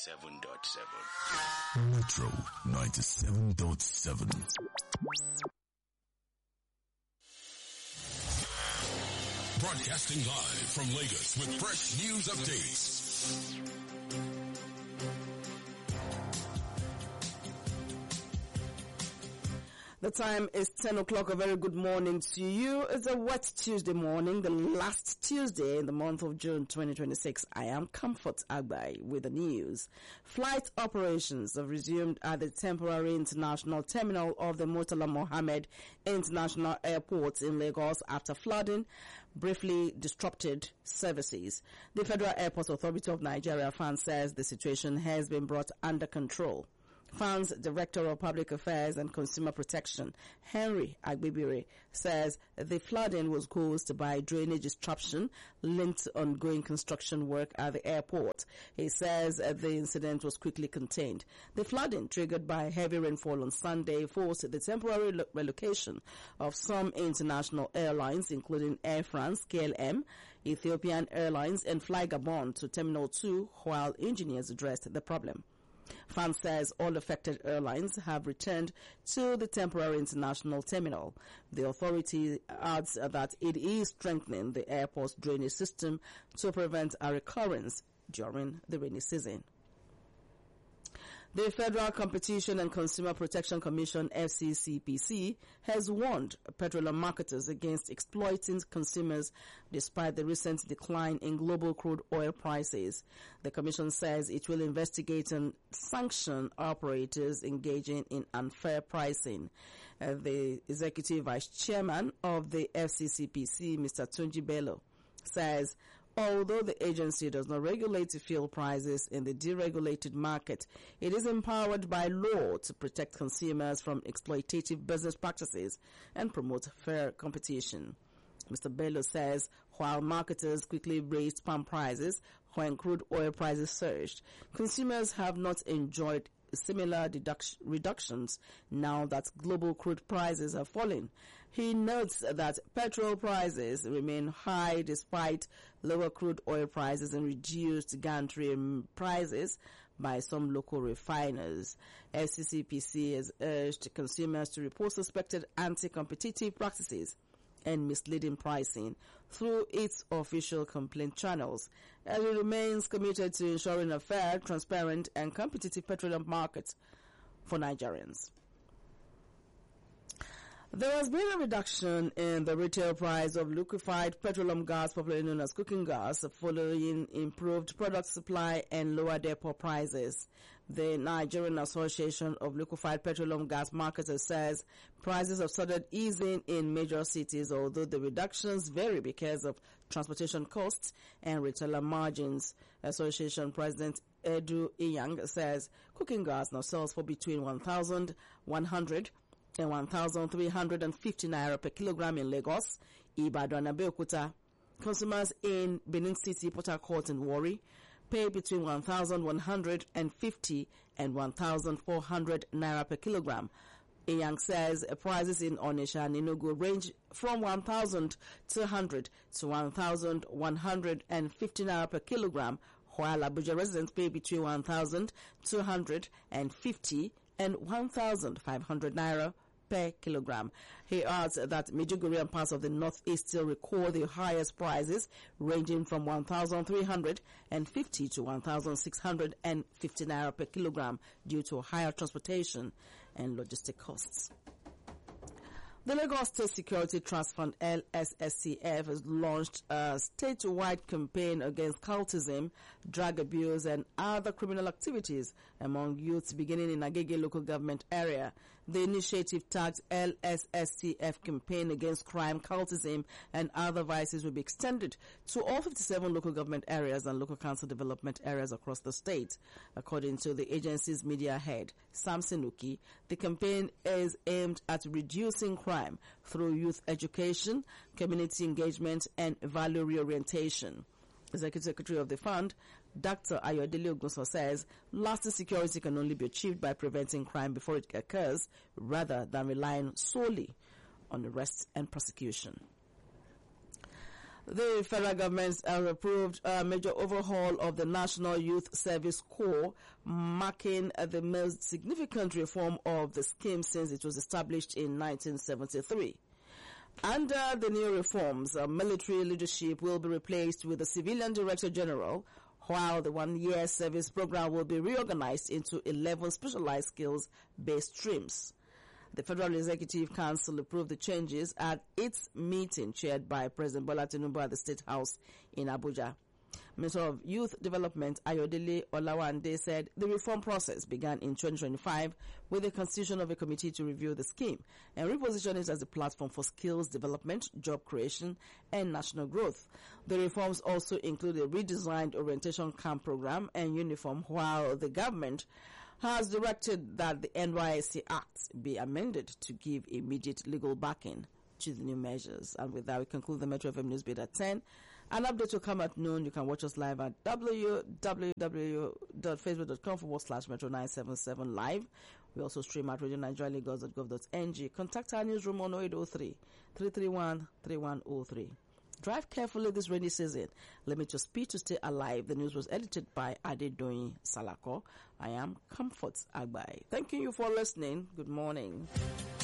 97.7. Metro 97.7. Broadcasting live from Lagos with fresh news updates. The time is 10 o'clock. A very good morning to you. It's a wet Tuesday morning, the last Tuesday in the month of June 2026. I am Comfort Agbai with the news. Flight operations have resumed at the temporary international terminal of the Murtala Mohammed International Airport in Lagos after flooding briefly disrupted services. The Federal Airports Authority of Nigeria, FAN, says the situation has been brought under control. FAN's Director of Public Affairs and Consumer Protection, Henry Agbibire, says the flooding was caused by drainage disruption linked to ongoing construction work at the airport. He says the incident was quickly contained. The flooding, triggered by heavy rainfall on Sunday, forced the temporary relocation of some international airlines, including Air France, KLM, Ethiopian Airlines, and Fly Gabon to Terminal 2, while engineers addressed the problem. FAN says all affected airlines have returned to the temporary international terminal. The authority adds that it is strengthening the airport's drainage system to prevent a recurrence during the rainy season. The Federal Competition and Consumer Protection Commission, FCCPC, has warned petroleum marketers against exploiting consumers despite the recent decline in global crude oil prices. The commission says it will investigate and sanction operators engaging in unfair pricing. The Executive Vice Chairman of the FCCPC, Mr. Tunji Bello, says although the agency does not regulate fuel prices in the deregulated market, it is empowered by law to protect consumers from exploitative business practices and promote fair competition. Mr. Bello says while marketers quickly raised palm prices when crude oil prices surged, consumers have not enjoyed similar reductions now that global crude prices have fallen. He notes that petrol prices remain high despite lower crude oil prices and reduced gantry prices by some local refiners. FCCPC has urged consumers to report suspected anti-competitive practices and misleading pricing through its official complaint channels, and it remains committed to ensuring a fair, transparent, and competitive petroleum market for Nigerians. There has been a reduction in the retail price of liquefied petroleum gas, popularly known as cooking gas, following improved product supply and lower depot prices. The Nigerian Association of Liquefied Petroleum Gas Marketers says prices have started easing in major cities, although the reductions vary because of transportation costs and retailer margins. Association President Edu Iyang says cooking gas now sells for between 1,100 and 1,350 naira per kilogram in Lagos, Ibadan, and Abeokuta. Consumers in Benin City, Port Harcourt, and Warri pay between 1,150 and 1,400 naira per kilogram. Iyang says prices in Onitsha and Enugu range from 1,200 to 1,150 naira per kilogram, while Abuja residents pay between 1,250 and 1,500 naira per kilogram. He adds that Maiduguri and parts of the northeast still record the highest prices, ranging from 1,350 to 1,650 naira per kilogram due to higher transportation and logistic costs. The Lagos State Security Trust Fund, LSSTF, has launched a statewide campaign against cultism, drug abuse, and other criminal activities among youths beginning in Agege local government area. The initiative tagged LSSTF campaign against crime, cultism, and other vices will be extended to all 57 local government areas and local council development areas across the state. According to the agency's media head, Samson Uki, the campaign is aimed at reducing crime through youth education, community engagement, and value reorientation. Executive Secretary of the Fund, Dr. Ayodele Ogunso, says lasting security can only be achieved by preventing crime before it occurs, rather than relying solely on arrest and prosecution. The federal government approved a major overhaul of the National Youth Service Corps, marking the most significant reform of the scheme since it was established in 1973. Under the new reforms, military leadership will be replaced with the Civilian Director General, while the one-year service program will be reorganized into 11 specialized skills-based streams. The Federal Executive Council approved the changes at its meeting chaired by President Bola Tinubu at the State House in Abuja. Minister of Youth Development Ayodele Olawande said the reform process began in 2025 with the constitution of a committee to review the scheme and reposition it as a platform for skills development, job creation, and national growth. The reforms also include a redesigned orientation camp program and uniform, while the government has directed that the NYSC Act be amended to give immediate legal backing to the new measures. And with that, we conclude the Metro FM News Beat at 10. An update will come at noon. You can watch us live at www.facebook.com/Metro977 live. We also stream at radionigerialagos.gov.ng. Contact our newsroom on 0803-331-3103. Drive carefully this rainy season. Limit your speed to stay alive. The news was edited by Adedoyin Salako. I am Comfort Agbai. Thank you for listening. Good morning.